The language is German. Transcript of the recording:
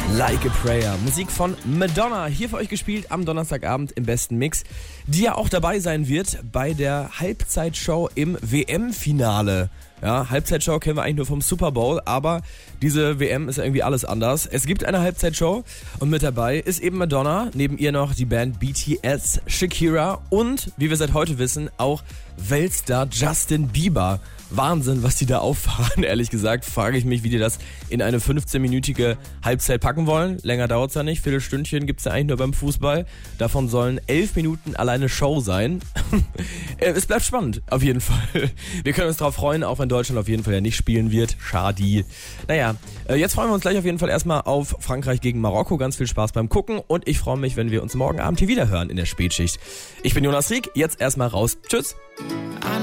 Like a Prayer. Musik von Madonna. Hier für euch gespielt am Donnerstagabend im besten Mix, die ja auch dabei sein wird bei der Halbzeitshow im WM-Finale. Ja, Halbzeitshow kennen wir eigentlich nur vom Super Bowl, aber diese WM ist ja irgendwie alles anders. Es gibt eine Halbzeitshow und mit dabei ist eben Madonna, neben ihr noch die Band BTS, Shakira und, wie wir seit heute wissen, auch Weltstar Justin Bieber. Wahnsinn, was die da auffahren, ehrlich gesagt. Frage ich mich, wie die das in eine 15-minütige Halbzeit packen wollen. Länger dauert's ja nicht, Viertelstündchen gibt's ja eigentlich nur beim Fußball. Davon sollen 11 Minuten alleine Show sein. Es bleibt spannend, auf jeden Fall. Wir können uns darauf freuen, auch wenn Deutschland auf jeden Fall ja nicht spielen wird. Schade. Naja, jetzt freuen wir uns gleich auf jeden Fall erstmal auf Frankreich gegen Marokko. Ganz viel Spaß beim Gucken und ich freue mich, wenn wir uns morgen Abend hier wieder hören in der Spätschicht. Ich bin Jonas Rieck, jetzt erstmal raus. Tschüss.